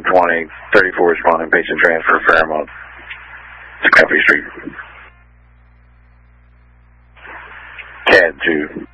1020, 34 responding, patient transfer, Fairmont, Scrappy Street. CAD 2.